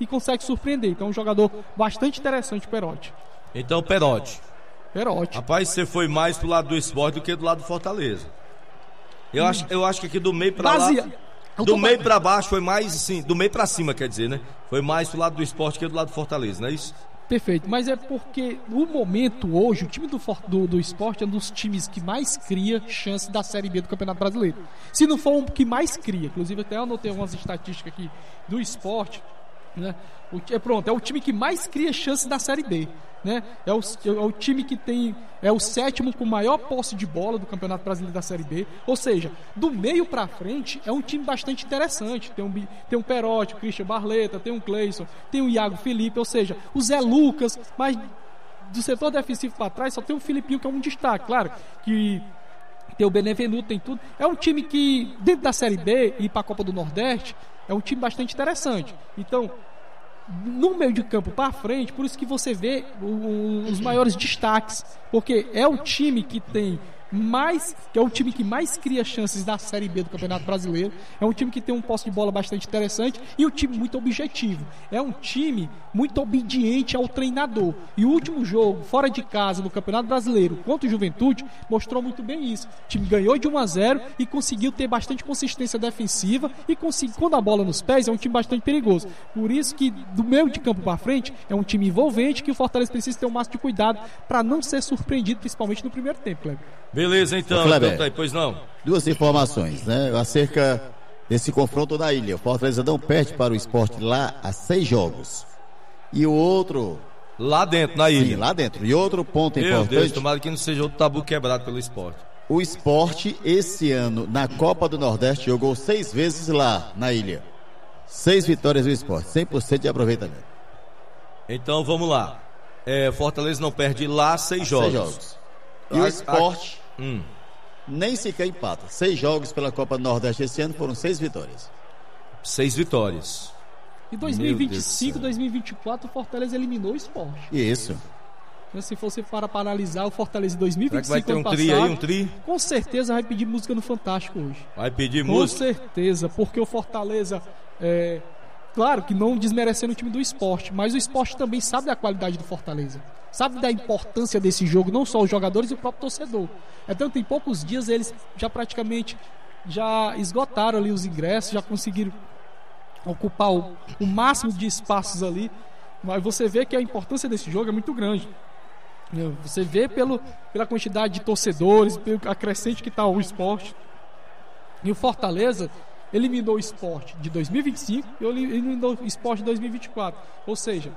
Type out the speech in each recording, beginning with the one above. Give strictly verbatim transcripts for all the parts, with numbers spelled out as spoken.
e consegue surpreender. Então é um jogador bastante interessante, o Perotti. Então, Perotti. Perotti. Rapaz, você foi mais pro lado do Sport do que do lado do Fortaleza. Eu, hum. acho, eu acho que aqui do meio pra Basia... lá... Do meio pra baixo foi mais, assim, do meio pra cima, quer dizer, né? Foi mais pro lado do Sport que do lado do Fortaleza, não é isso? Perfeito, mas é porque no momento hoje, o time do, do, do Sport é um dos times que mais cria chance da Série B do Campeonato Brasileiro. Se não for um que mais cria, inclusive até eu anotei algumas estatísticas aqui do Sport, né? O, é pronto, é o time que mais cria chance da Série B, né? É o, é o time que tem, é o sétimo com maior posse de bola do Campeonato Brasileiro da Série B, ou seja, do meio pra frente é um time bastante interessante. Tem um, tem um Perotti, o Christian Barleta, tem um Cleison, tem o Iago Felipe, ou seja, o Zé Lucas, mas do setor defensivo pra trás só tem o Filipinho, que é um destaque, claro, que tem o Benevenuto, tem tudo. É um time que, dentro da Série B e pra Copa do Nordeste, é um time bastante interessante. Então, no meio de campo para frente, por isso que você vê o, os maiores destaques, porque é o time que tem mais, que é o time que mais cria chances da Série B do Campeonato Brasileiro, é um time que tem um posse de bola bastante interessante e um time muito objetivo, é um time muito obediente ao treinador. E o último jogo fora de casa no Campeonato Brasileiro contra o Juventude mostrou muito bem isso. O time ganhou de um a zero e conseguiu ter bastante consistência defensiva e conseguiu, quando a bola nos pés, é um time bastante perigoso. Por isso que do meio de campo para frente é um time envolvente que o Fortaleza precisa ter o máximo de cuidado para não ser surpreendido, principalmente no primeiro tempo, Kleber. Beleza, então, Kleber, então tá, pois não. Duas informações, né? Acerca desse confronto na ilha. O Fortaleza não perde para o Sport lá há seis jogos. E o outro... Lá dentro, na ilha. Sim, lá dentro. E outro ponto Meu importante... Deus, tomara que não seja outro tabu quebrado pelo Sport. O Sport, esse ano, na Copa do Nordeste, jogou seis vezes lá, na ilha. Seis vitórias do Sport, cem por cento de aproveitamento. Então, vamos lá. É, Fortaleza não perde lá seis jogos. Seis jogos. E a, o Sport... A... Hum. Nem sequer empata. Seis jogos pela Copa do Nordeste esse ano foram seis vitórias. Seis vitórias. Em dois mil e vinte e cinco, dois mil e vinte e quatro, o Fortaleza eliminou o Sport. Isso. Se fosse para, para analisar o Fortaleza em dois mil e vinte e cinco, vai ter um tri aí, um tri? Com certeza vai pedir música no Fantástico hoje. Vai pedir com música? Com certeza, porque o Fortaleza é... Claro que não desmerecendo o time do Sport, mas o Sport também sabe da qualidade do Fortaleza. Sabe da importância desse jogo, não só os jogadores e o próprio torcedor. Então, tem poucos dias eles já praticamente já esgotaram ali os ingressos, já conseguiram ocupar o, o máximo de espaços ali. Mas você vê que a importância desse jogo é muito grande. Você vê pelo, pela quantidade de torcedores, pelo acrescente que está o Sport. E o Fortaleza eliminou o Sport de dois mil e vinte e cinco e eliminou o Sport de dois mil e vinte e quatro. Ou seja,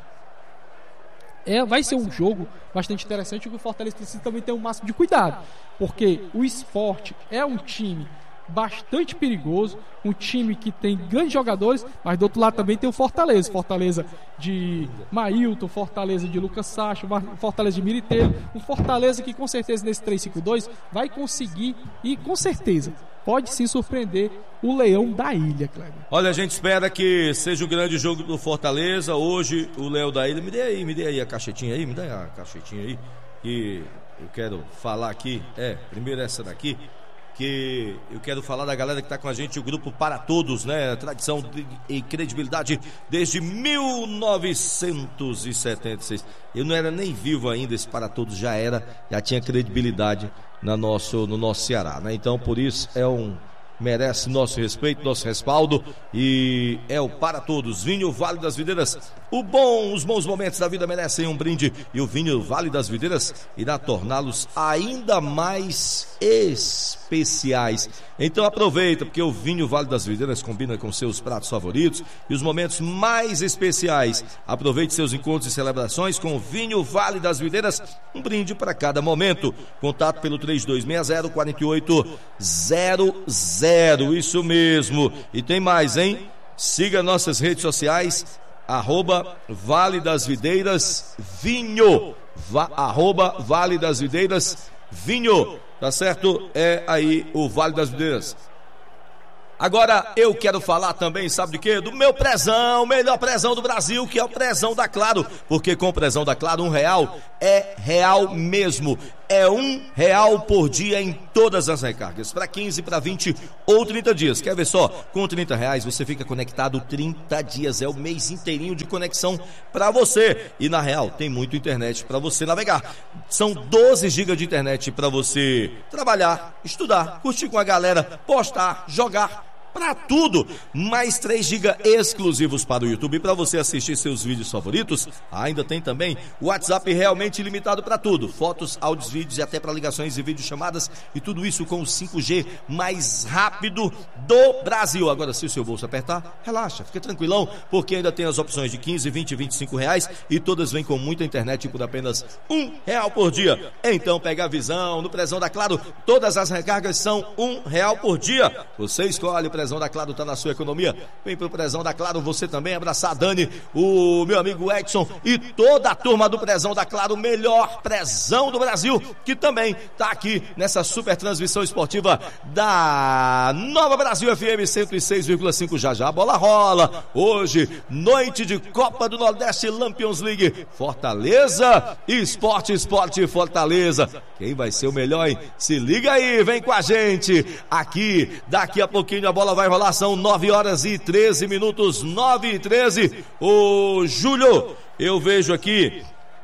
é, vai ser um jogo bastante interessante, que o Fortaleza precisa também ter um máximo de cuidado, porque o Sport é um time bastante perigoso, um time que tem grandes jogadores, mas do outro lado também tem o Fortaleza, Fortaleza de Mailton, Fortaleza de Lucas Sacha, Fortaleza de Militeiro, um Fortaleza que com certeza nesse três cinco dois vai conseguir e com certeza pode sim surpreender o Leão da Ilha, Kleber. Olha, a gente espera que seja um grande jogo do Fortaleza. Hoje o Leão da Ilha, me dê aí, me dê aí a caixetinha aí, me dê a caixetinha aí, que eu quero falar aqui, é, primeiro essa daqui, que eu quero falar da galera que está com a gente, o grupo Para Todos, né? Tradição de, e credibilidade desde mil novecentos e setenta e seis. Eu não era nem vivo ainda, esse Para Todos já era, já tinha credibilidade na nosso, no nosso Ceará, né? Então, por isso, é um... merece nosso respeito, nosso respaldo, e é o Para Todos, Vinho Vale das Videiras. O bom, os bons momentos da vida merecem um brinde, e o Vinho Vale das Videiras irá torná-los ainda mais especiais. Então aproveita, porque o Vinho Vale das Videiras combina com seus pratos favoritos e os momentos mais especiais. Aproveite seus encontros e celebrações com o Vinho Vale das Videiras, um brinde para cada momento. Contato pelo três dois seis zero, quatro oito zero zero, isso mesmo. E tem mais, hein? Siga nossas redes sociais, arroba Vale das Videiras Vinho, Va, arroba Vale das Videiras Vinho, tá certo? É aí o Vale das Videiras. Agora eu quero falar também, sabe de quê? Do meu prezão, o melhor prezão do Brasil, que é o prezão da Claro, porque com o prezão da Claro um real é real mesmo. é um real por dia em todas as recargas, para quinze, para vinte ou trinta dias. Quer ver só? Com trinta reais você fica conectado trinta dias, é o mês inteirinho de conexão para você. E na real tem muito internet para você navegar. São doze gigas de internet para você trabalhar, estudar, curtir com a galera, postar, jogar, para tudo, mais três gigas exclusivos para o YouTube, para você assistir seus vídeos favoritos. Ainda tem também o WhatsApp realmente ilimitado para tudo, fotos, áudios, vídeos e até para ligações e videochamadas, e tudo isso com o cinco G mais rápido do Brasil. Agora, se o seu bolso apertar, relaxa, fica tranquilão, porque ainda tem as opções de quinze, vinte e vinte e cinco reais, e todas vêm com muita internet por apenas um real por dia. Então pega a visão, no Prezão da Claro, todas as recargas são um real por dia. Você escolhe o Prezão da Claro, tá na sua economia. Vem pro Prezão da Claro, você também, abraçar a Dani, o meu amigo Edson e toda a turma do Prezão da Claro, melhor prezão do Brasil, que também tá aqui nessa super transmissão esportiva da Nova Brasil F M cento e seis vírgula cinco. Já já a bola rola. Hoje, noite de Copa do Nordeste, Lampions League, Fortaleza, Esporte, Esporte, Fortaleza. Quem vai ser o melhor, hein? Se liga aí, vem com a gente aqui, daqui a pouquinho a bola vai rolar, são nove horas e treze minutos, nove e treze. Ô Júlio, eu vejo aqui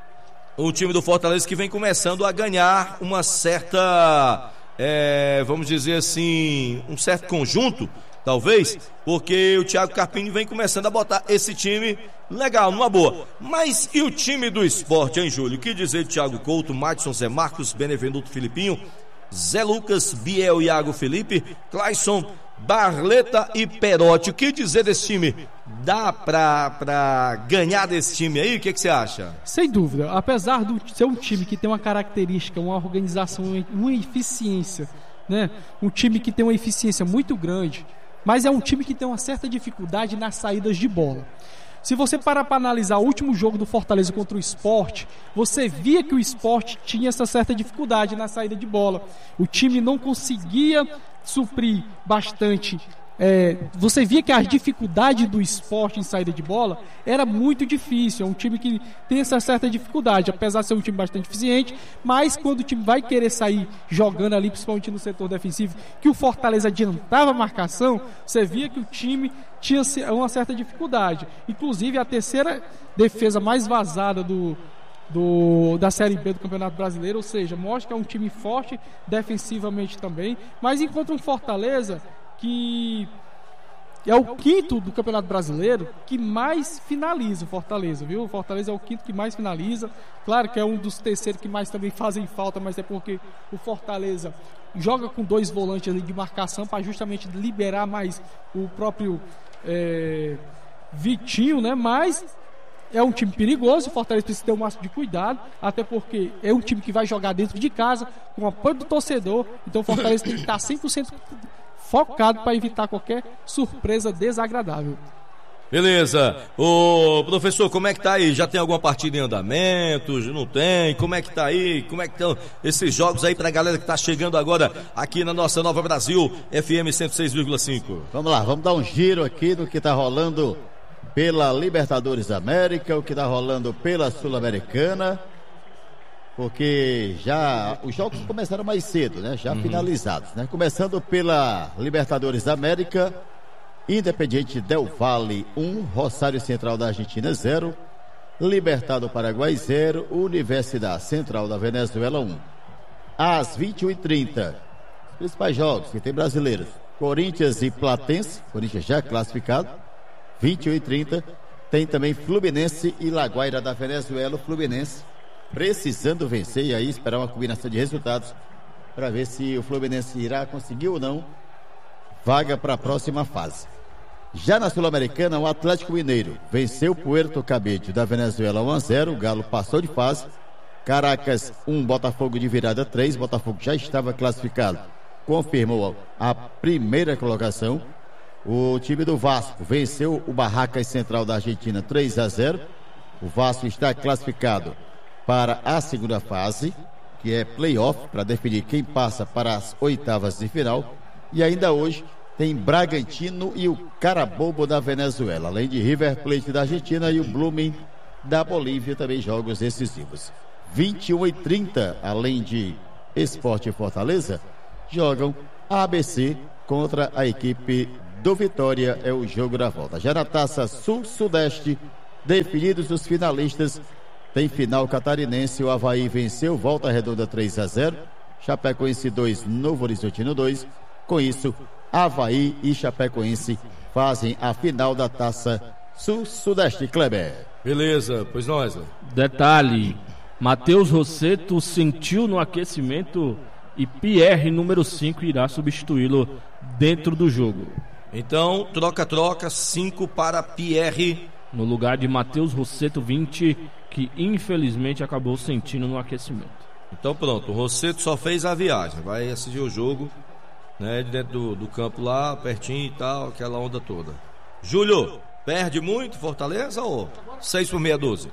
o time do Fortaleza que vem começando a ganhar uma certa, é, vamos dizer assim, um certo conjunto, talvez, porque o Thiago Carpini vem começando a botar esse time legal, numa boa. Mas e o time do Sport, hein, Júlio? O que dizer de Thiago Couto, Madison, Zé Marcos, Benevenuto Filipinho, Zé Lucas, Biel, Iago Felipe, Clayson, Barleta e Perotti? O que dizer desse time? Dá pra, pra ganhar desse time aí? O que, que você acha? Sem dúvida, apesar de ser um time que tem uma característica, uma organização, uma eficiência, né? Um time que tem uma eficiência muito grande, mas é um time que tem uma certa dificuldade nas saídas de bola. Se você parar para analisar o último jogo do Fortaleza contra o Sport, você via que o Sport tinha essa certa dificuldade na saída de bola. O time não conseguia suprir bastante. É, você via que a dificuldade do Sport em saída de bola era muito difícil. É um time que tem essa certa dificuldade, apesar de ser um time bastante eficiente, mas quando o time vai querer sair jogando ali, principalmente no setor defensivo, que o Fortaleza adiantava a marcação, você via que o time tinha uma certa dificuldade. Inclusive a terceira defesa mais vazada do, do, da Série B do Campeonato Brasileiro, ou seja, mostra que é um time forte defensivamente também, mas encontra um Fortaleza que é o quinto do Campeonato Brasileiro que mais finaliza, o Fortaleza, viu? O Fortaleza é o quinto que mais finaliza. Claro que é um dos terceiros que mais também fazem falta, mas é porque o Fortaleza joga com dois volantes ali de marcação para justamente liberar mais o próprio é, Vitinho, né? Mas é um time perigoso, o Fortaleza precisa ter o máximo de cuidado, até porque é um time que vai jogar dentro de casa, com o apoio do torcedor, então o Fortaleza tem que estar cem por cento focado para evitar qualquer surpresa desagradável. Beleza. Ô professor, como é que tá aí? Já tem alguma partida em andamento? Não tem? Como é que tá aí? Como é que estão esses jogos aí pra galera que tá chegando agora aqui na nossa Nova Brasil F M cento e seis vírgula cinco? Vamos lá, vamos dar um giro aqui do que tá rolando pela Libertadores da América, o que tá rolando pela Sul-Americana, porque já os jogos começaram mais cedo, né? Já uhum. finalizados, né? Começando pela Libertadores da América, Independiente Del Valle um, Rosário Central da Argentina zero, Libertad do Paraguai zero, Universidade Central da Venezuela um. Às vinte e um e trinta, os principais jogos que tem brasileiros: Corinthians e Platense, Corinthians já classificado. vinte e um e trinta tem também Fluminense e La Guaira da Venezuela. O Fluminense precisando vencer e aí esperar uma combinação de resultados para ver se o Fluminense irá conseguir ou não vaga para a próxima fase. Já na Sul-Americana, o Atlético Mineiro venceu o Puerto Cabello da Venezuela um a zero, o Galo passou de fase. Caracas um, Botafogo de virada três, Botafogo já estava classificado, confirmou a primeira colocação. O time do Vasco venceu o Barracas Central da Argentina três a zero, o Vasco está classificado para a segunda fase, que é play-off, para definir quem passa para as oitavas de final. E ainda hoje tem Bragantino e o Carabobo da Venezuela, além de River Plate da Argentina e o Blooming da Bolívia, também jogos decisivos. vinte e uma e trinta, além de Sport e Fortaleza, jogam A B C contra a equipe do Vitória, é o jogo da volta. Já na Taça Sul-Sudeste, definidos os finalistas, tem final catarinense, o Avaí venceu, Volta Redonda três a zero, Chapecoense dois, Novo Horizontino dois. Com isso, Avaí e Chapecoense fazem a final da Taça Sul-Sudeste. Kleber. Beleza, pois não, Wesley. Detalhe, Matheus Rosseto sentiu no aquecimento e Pierre, número cinco, irá substituí-lo dentro do jogo. Então, troca-troca, cinco para Pierre. No lugar de Matheus Rosseto, vinte, que infelizmente acabou sentindo no aquecimento. Então pronto, o Rosseto só fez a viagem, vai assistir o jogo, né, de dentro do, do campo lá, pertinho e tal, aquela onda toda. Júlio, perde muito Fortaleza ou seis por meia dúzia?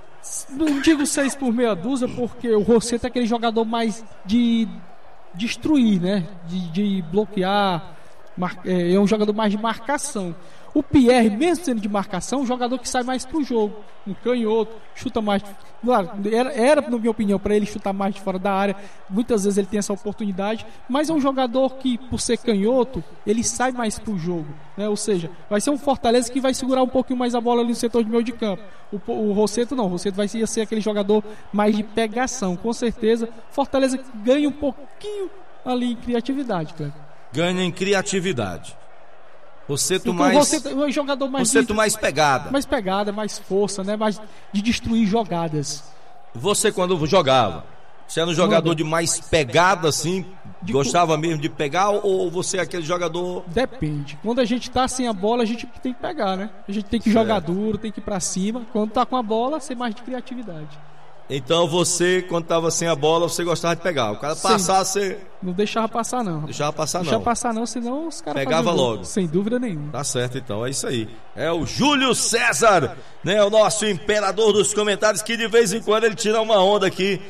Não digo seis por meia dúzia porque o Rosseto é aquele jogador mais de destruir, né? De, de bloquear, mar, é, é um jogador mais de marcação. O Pierre, mesmo sendo de marcação, é um jogador que sai mais pro jogo, um canhoto, chuta mais. Claro, era, era na minha opinião, para ele chutar mais de fora da área. Muitas vezes ele tem essa oportunidade, mas é um jogador que, por ser canhoto, ele sai mais pro jogo, né? Ou seja, vai ser um Fortaleza que vai segurar um pouquinho mais a bola ali no setor de meio de campo. O, o Rosseto não, o Rosseto vai ser aquele jogador mais de pegação. Com certeza, Fortaleza ganha um pouquinho ali em criatividade, Cleber. Ganha em criatividade. Rosseto mais, mais, um jogador mais, Rosseto mais pegada. Mais pegada, mais força, né? Mais de destruir jogadas. Você quando jogava, você era um jogador de mais pegada assim? De gostava co... mesmo de pegar ou você é aquele jogador... Depende. Quando a gente tá sem a bola, a gente tem que pegar, né? A gente tem que certo. jogar duro, tem que ir pra cima. Quando tá com a bola, ser mais de criatividade. Então você, quando tava sem a bola, você gostava de pegar. O cara passar, você... Não deixava passar, não. Deixava passar, não. Deixava passar, não, senão os caras pegava logo. Sem dúvida nenhuma. Tá certo, então. É isso aí. É o Júlio César, né? O nosso imperador dos comentários, que de vez em quando ele tira uma onda aqui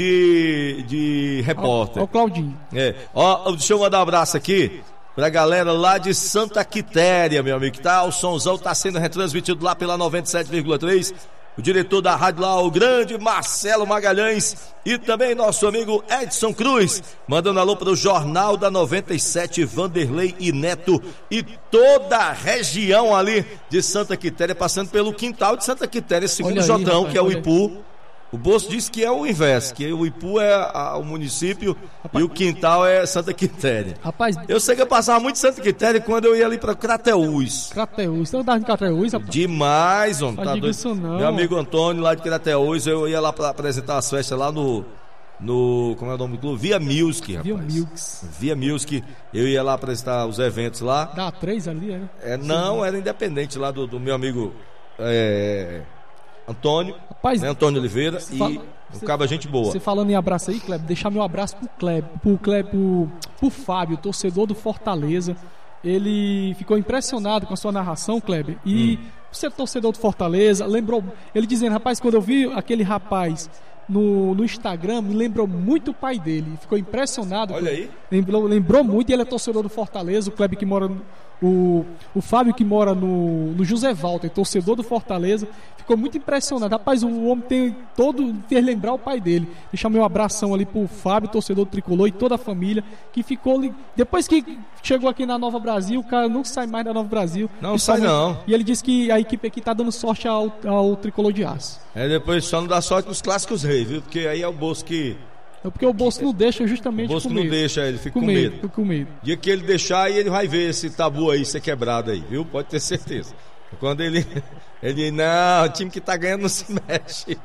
de, de repórter. Ó, ó o Claudinho. É. Ó, deixa eu mandar um abraço aqui pra galera lá de Santa Quitéria, meu amigo. Que tá, o somzão tá sendo retransmitido lá pela noventa e sete vírgula três. O diretor da rádio lá, o grande Marcelo Magalhães, e também nosso amigo Edson Cruz, mandando alô para o Jornal da noventa e sete, Vanderlei e Neto, e toda a região ali de Santa Quitéria, passando pelo quintal de Santa Quitéria, segundo o Jotão, rapaz, que é o Ipu. O Bolso diz que é o inverso, que o Ipu é a, o município, rapaz, e o quintal é Santa Quitéria. Rapaz, eu sei que eu passava muito em Santa Quitéria quando eu ia ali para Crateús. Crateús, você andava em Crateús, rapaz? Demais, homem. Tá doido. Isso não. Meu amigo Antônio lá de Crateús, eu ia lá para apresentar as festas lá no, no, como é o nome do clube? Via Music, rapaz. Via Music. Via Music, eu ia lá apresentar os eventos lá. Dá três ali, era? É, não, Sim. era independente lá do, do meu amigo... É... Antônio, Rapaz, né, Antônio Oliveira e fala, um cabo gente boa. Você falando em abraço aí, Kleber, deixar meu abraço pro Kleber, pro, Kleber, pro, pro Fábio, torcedor do Fortaleza. Ele ficou impressionado com a sua narração, Kleber. E hum. você é torcedor do Fortaleza, lembrou, ele dizendo, rapaz, quando eu vi aquele rapaz no, no Instagram, me lembrou muito o pai dele. Ficou impressionado. Olha aí. Lembrou, lembrou muito, e ele é torcedor do Fortaleza, o Kleber que mora no, O, o Fábio que mora no, no José Walter, torcedor do Fortaleza, ficou muito impressionado. Rapaz, o homem tem todo, fez lembrar o pai dele. Deixar meu abração ali pro Fábio, torcedor do Tricolor, e toda a família que ficou ali. Depois que chegou aqui na Nova Brasil, o cara não sai mais da Nova Brasil. Não sai não. E ele disse que a equipe aqui tá dando sorte ao, ao Tricolor de Aço. É, depois só não dá sorte nos clássicos reis, viu? Porque aí é o Bolso que... É porque o Bolso não deixa justamente. O Bolso com não medo. deixa, ele fica com, com medo. medo. Fica com medo. Dia que ele deixar, ele vai ver esse tabu aí ser quebrado aí, viu? Pode ter certeza. Quando ele. Ele diz, não, o time que tá ganhando não se mexe.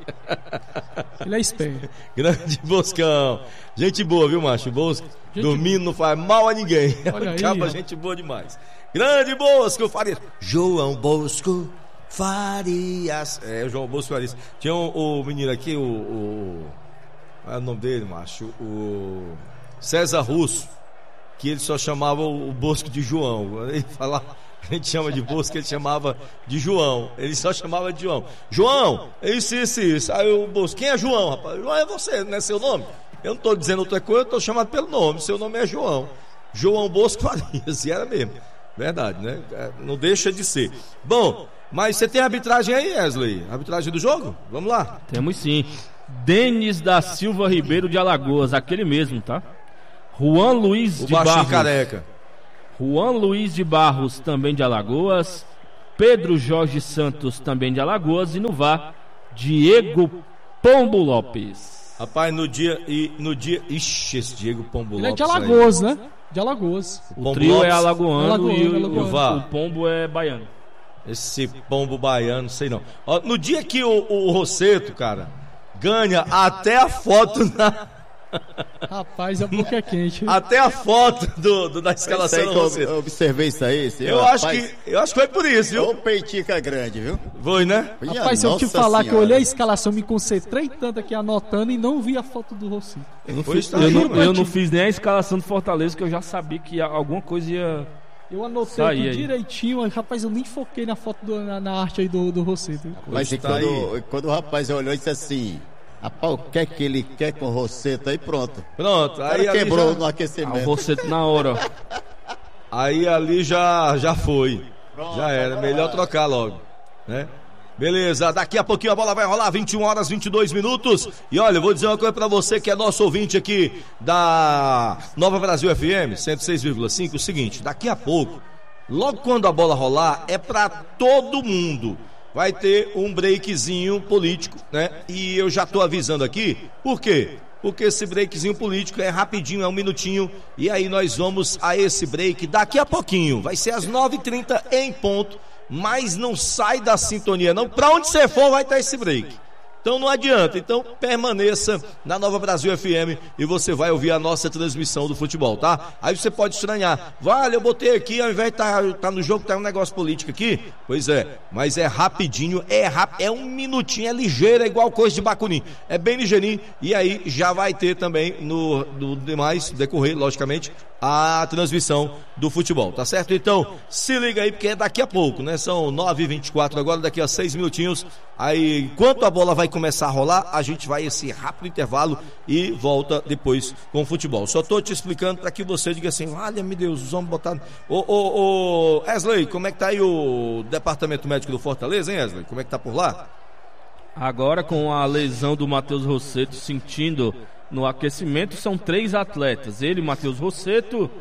Ele é esperto. Grande Boscão. Gente boa, viu, macho? Bosco. Gente... Dormindo não faz mal a ninguém. Olha Acaba aí, gente boa demais. Grande Bosco Farias. João Bosco Farias. É, o João Bosco Farias. Tinha o um, um menino aqui, o. o Qual é o nome dele, macho? O César Russo, que ele só chamava o Bosco de João. Ele falava, a gente chama de Bosco, ele chamava de João. Ele só chamava de João. João, isso, isso, isso. Aí o Bosco, quem é João, rapaz? João é você, não é seu nome? Eu não estou dizendo outra coisa, eu estou chamado pelo nome. Seu nome é João. João Bosco Farias, e era mesmo. Verdade, né? Não deixa de ser. Bom, mas você tem arbitragem aí, Wesley? Arbitragem do jogo? Vamos lá. Temos sim. Denis da Silva Ribeiro de Alagoas, aquele mesmo, tá? Juan Luiz o de baixinho Barros. careca. Juan Luiz de Barros, também de Alagoas. Pedro Jorge Santos, também de Alagoas. E no V A R, Diego Pombo Lopes. Rapaz, no dia. E no dia. Ixi, esse Diego Pombo Ele Lopes. é de Alagoas, né? De Alagoas. O Pombo trio Lopes, é alagoano, Alagoano, e o, Alagoano. o- V A R. o Pombo é baiano. Esse pombo baiano, sei não. Ó, no dia que o, o Rosseto, cara, ganha até a foto na. Rapaz, a boca é quente. Até a foto do, do- da Isso escalação aí do que eu, Rosseto. eu observei isso aí. Esse, Eu rapaz, acho que. Eu acho que foi por isso, viu? Ô, peitica grande, viu? Foi, né? Minha Rapaz, se eu te Nossa falar que eu Senhora. olhei a escalação, me concentrei tanto aqui anotando e não vi a foto do Rossi. Eu não, Foi fiz, isso eu aí, não- mano. eu não fiz nem a escalação do Fortaleza, que eu já sabia que alguma coisa ia. Eu anotei Saí aqui aí. direitinho, mas, rapaz, eu nem foquei na foto, do- na, na arte aí do, do Rossi. Mas Hoje e tá quando, quando o rapaz olhou e disse assim: rapaz, o que é que ele quer com o Rosseto aí? Pronto. Pronto, O aí cara ali quebrou já, no Ah, o aquecimento. Rosseto na hora. aí ali já, já foi. Pronto, Já era, agora melhor vai. trocar logo, né? Beleza, daqui a pouquinho a bola vai rolar, vinte e uma horas, vinte e dois minutos. E olha, eu vou dizer uma coisa pra você que é nosso ouvinte aqui da Nova Brasil F M, cento e seis vírgula cinco, o seguinte, daqui a pouco, logo quando a bola rolar, é pra todo mundo. Vai ter um breakzinho político, né? E eu já tô avisando aqui, por quê? Porque esse breakzinho político é rapidinho, é um minutinho. E aí nós vamos a esse break daqui a pouquinho. Vai ser às nove e trinta em ponto. Mas não sai da sintonia não. Pra onde você for vai ter esse break. Então não adianta. Então permaneça na Nova Brasil F M e você vai ouvir a nossa transmissão do futebol, tá? Aí você pode estranhar. Vale, eu botei aqui, ao invés de tá, tá no jogo, tá um negócio político aqui. Pois é, mas é rapidinho, é rápido, é um minutinho, é ligeiro, é igual coisa de bacunim. É bem ligeirinho e aí já vai ter também no, no demais, decorrer, logicamente, a transmissão do futebol, tá certo? Então, se liga aí, porque é daqui a pouco, né? São nove e vinte e quatro agora, daqui a seis minutinhos. Aí, enquanto a bola vai começar a rolar, a gente vai esse rápido intervalo e volta depois com o futebol. Só tô te explicando para que você diga assim, olha, meu Deus, os homens botaram... Ô, ô, ô, Wesley, como é que tá aí o departamento médico do Fortaleza, hein, Wesley? Como é que tá por lá? Agora, com a lesão do Matheus Rosseto sentindo no aquecimento, são três atletas. Ele, Matheus Rosseto,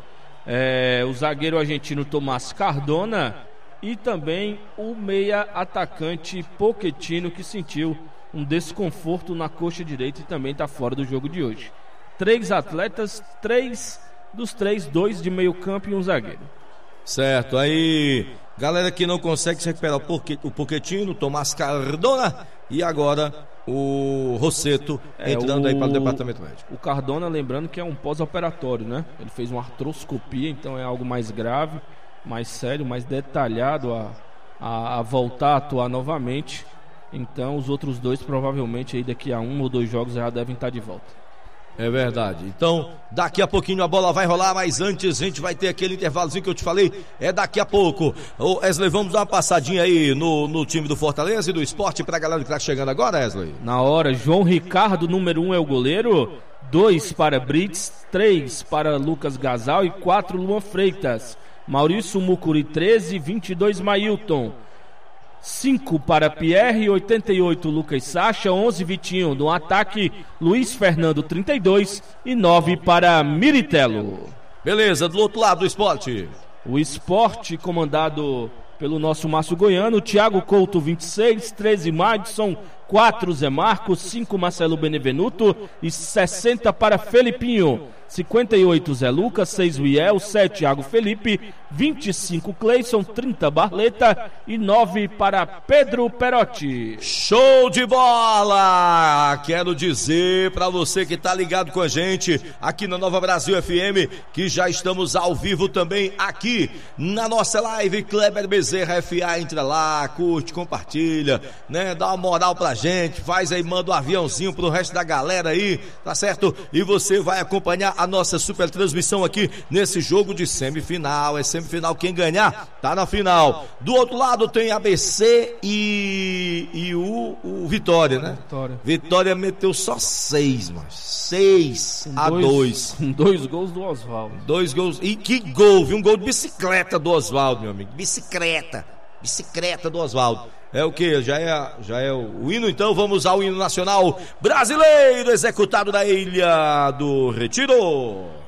é, o zagueiro argentino Tomás Cardona e também o meia atacante Pochettino, que sentiu um desconforto na coxa direita e também está fora do jogo de hoje. Três atletas, três dos três, dois de meio campo e um zagueiro. Certo, aí galera que não consegue se recuperar, o Poche- o Pochettino, Tomás Cardona e agora o Rosseto É, entrando o- aí para o departamento médico. O Cardona, lembrando que é um pós-operatório, né? Ele fez uma artroscopia, então é algo mais grave, mais sério, mais detalhado a, a, a voltar a atuar novamente. Então os outros dois provavelmente aí daqui a um ou dois jogos já devem estar de volta. É verdade. Então, daqui a pouquinho a bola vai rolar, mas antes a gente vai ter aquele intervalozinho que eu te falei. É daqui a pouco. Ô, Wesley, vamos dar uma passadinha aí no, no time do Fortaleza e do esporte pra galera que tá chegando agora, Wesley. Na hora, João Ricardo, número um é o goleiro. Dois para Brits, três para Lucas Gasal e quatro Luan Freitas. Maurício Mucuri, treze, vinte e dois Mailton. cinco para Pierre, oitenta e oito Lucas Sacha, onze Vitinho. No ataque, Luiz Fernando, trinta e dois e nove para Miritello. Beleza, do outro lado do esporte. O esporte comandado pelo nosso Márcio Goiano, Thiago Couto, vinte e seis, treze Madison, quatro Zé Marcos, cinco Marcelo Benevenuto e sessenta para Felipinho. cinquenta e oito Zé Lucas, seis Wiel, sete Thiago Felipe, vinte e cinco Cleison, trinta Barleta e nove para Pedro Perotti. Show de bola! Quero dizer pra você que tá ligado com a gente aqui na Nova Brasil F M que já estamos ao vivo também aqui na nossa live Kleber Bezerra F A. Entra lá, curte, compartilha, né? Dá uma moral pra gente, faz aí, manda um aviãozinho pro resto da galera aí, tá certo? E você vai acompanhar a nossa super transmissão aqui nesse jogo de semifinal. É semifinal, quem ganhar tá na final. Do outro lado tem A B C e, e o, o Vitória, né? Vitória. Vitória meteu só seis, mas seis a dois. Com dois gols do Oswaldo. Dois gols. E que gol, viu? Um gol de bicicleta do Oswaldo, meu amigo. Bicicleta. Bicicleta do Oswaldo. É o que? Já é, já é o, o hino, então vamos ao hino nacional brasileiro, executado na Ilha do Retiro.